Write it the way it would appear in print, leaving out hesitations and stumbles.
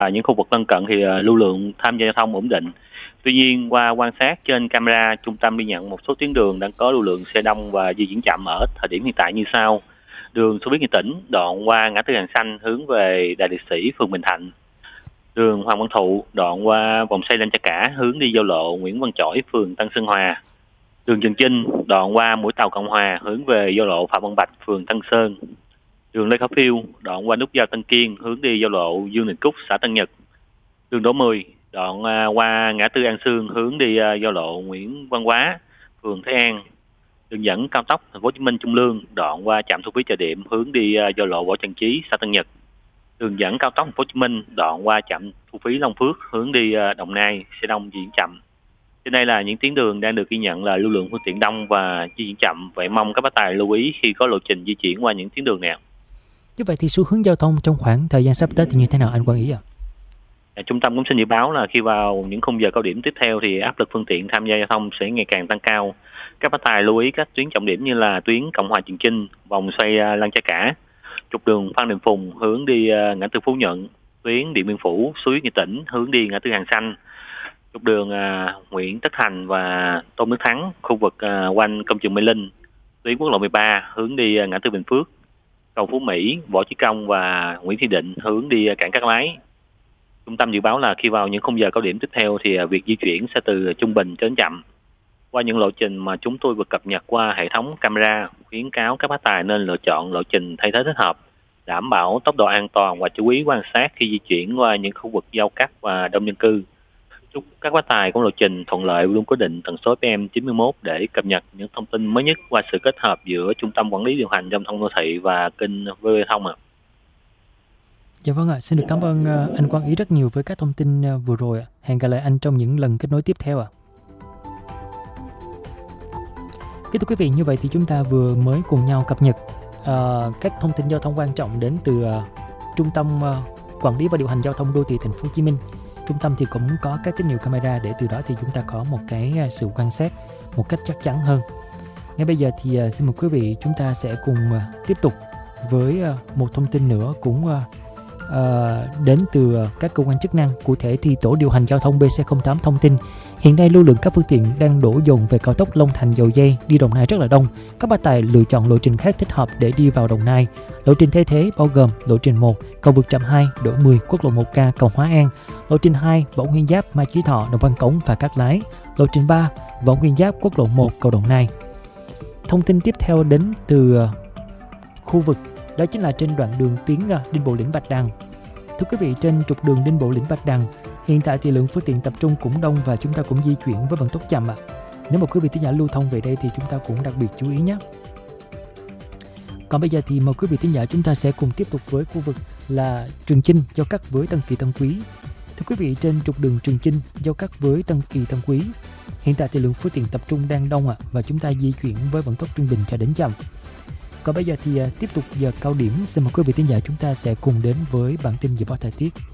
những khu vực lân cận thì lưu lượng tham gia giao thông ổn định. Tuy nhiên, qua quan sát trên camera, trung tâm ghi nhận một số tuyến đường đang có lưu lượng xe đông và di chuyển chậm ở thời điểm hiện tại như sau. Đường Xô Viết Nghệ Tĩnh đoạn qua ngã tư Hàng Xanh hướng về Đại Liệt Sĩ, phường Bình Thạnh. Đường Hoàng Văn Thụ đoạn qua vòng xoay Lăng Cha Cả hướng đi giao lộ Nguyễn Văn Chỗi, phường Tân Sơn Hòa. Đường Trường Chinh đoạn qua mũi tàu Cộng Hòa hướng về giao lộ Phạm Văn Bạch, phường Tân Sơn. Đường Lê Khả Phiêu đoạn qua nút giao Tân Kiên hướng đi giao lộ Dương Đình Cúc, xã Tân Nhật. Đường Đỗ Mười đoạn qua ngã tư An Sương hướng đi giao lộ Nguyễn Văn Quá, phường Thế An. Đường dẫn cao tốc Thành phố Hồ Chí Minh Trung Lương đoạn qua trạm thu phí Chợ Điểm hướng đi giao lộ Võ Trần Chí, xã Tân Nhật. Đường dẫn cao tốc Thành phố Hồ Chí Minh đoạn qua trạm thu phí Long Phước hướng đi Đồng Nai, xe đông di chuyển chậm. Trên đây là những tuyến đường đang được ghi nhận là lưu lượng phương tiện đông và di chuyển chậm. Vậy mong các bác tài lưu ý khi có lộ trình di chuyển qua những tuyến đường này. Như vậy thì xu hướng giao thông trong khoảng thời gian sắp tới thì như thế nào anh Quang Ý ạ? Trung tâm cũng xin dự báo là khi vào những khung giờ cao điểm tiếp theo thì áp lực phương tiện tham gia giao thông sẽ ngày càng tăng cao. Các bác tài lưu ý các tuyến trọng điểm như là tuyến Cộng Hòa Trường Chinh, vòng xoay Lăng Cha Cả, trục đường Phan Đình Phùng hướng đi ngã tư Phú Nhuận, tuyến Điện Biên Phủ, Xô Viết Nghệ Tĩnh hướng đi ngã tư Hàng Xanh, trục đường Nguyễn Tất Thành và Tôn Đức Thắng, khu vực quanh công trường Mê Linh, tuyến quốc lộ 13 hướng đi ngã tư Bình Phước, cầu Phú Mỹ, Võ Chí Công và Nguyễn Thị Định hướng đi cảng Cát Lái. Trung tâm dự báo là khi vào những khung giờ cao điểm tiếp theo thì việc di chuyển sẽ từ trung bình đến chậm. Qua những lộ trình mà chúng tôi vừa cập nhật qua hệ thống camera, khuyến cáo các bác tài nên lựa chọn lộ trình thay thế thích hợp, đảm bảo tốc độ an toàn và chú ý quan sát khi di chuyển qua những khu vực giao cắt và đông dân cư. Chúc các bác tài có lộ trình thuận lợi, luôn cố định tần số FM 91 để cập nhật những thông tin mới nhất qua sự kết hợp giữa Trung tâm Quản lý điều hành giao thông đô thị và kênh VV Thông ạ. Dạ vâng ạ, xin được cảm ơn anh Quang Ý rất nhiều với các thông tin vừa rồi ạ. Hẹn gặp lại anh trong những lần kết nối tiếp theo ạ. Kính thưa quý vị, như vậy thì chúng ta vừa mới cùng nhau cập nhật các thông tin giao thông quan trọng đến từ Trung tâm Quản lý và điều hành giao thông đô thị Thành phố Hồ Chí Minh. Trung tâm thì cũng có các tín hiệu camera để từ đó thì chúng ta có một cái sự quan sát một cách chắc chắn hơn. Ngay bây giờ thì xin mời quý vị chúng ta sẽ cùng tiếp tục với một thông tin nữa cũng đến từ các cơ quan chức năng. Cụ thể thì tổ điều hành giao thông BC08 thông tin hiện nay lưu lượng các phương tiện đang đổ dồn về cao tốc Long Thành - Dầu Giây đi Đồng Nai rất là đông. Các bác tài lựa chọn lộ trình khác thích hợp để đi vào Đồng Nai. Lộ trình thay thế bao gồm lộ trình 1 cầu vượt trạm 2 Đỗ 10 quốc lộ 1K cầu Hóa An, lộ trình 2 Võ Nguyên Giáp Mai Chí Thọ Đồng Văn Cống và Cát Lái, lộ trình 3 Võ Nguyên Giáp quốc lộ 1 cầu Đồng Nai. Thông tin tiếp theo đến từ khu vực đó chính là trên đoạn đường tuyến Đinh Bộ Lĩnh Bạch Đằng. Thưa quý vị, trên trục đường Đinh Bộ Lĩnh Bạch Đằng hiện tại thì lượng phương tiện tập trung cũng đông và chúng ta cũng di chuyển với vận tốc chậm ạ. Nếu mà quý vị thính giả lưu thông về đây thì chúng ta cũng đặc biệt chú ý nhé. Còn bây giờ thì mời quý vị thính giả chúng ta sẽ cùng tiếp tục với khu vực là Trường Chinh giao cắt với Tân Kỳ Tân Quý. Thưa quý vị, trên trục đường Trường Chinh giao cắt với Tân Kỳ Tân Quý hiện tại thì lượng phương tiện tập trung đang đông ạ và chúng ta di chuyển với vận tốc trung bình cho đến chậm. Còn bây giờ thì tiếp tục giờ cao điểm, xin mời quý vị thính giả chúng ta sẽ cùng đến với bản tin dự báo thời tiết.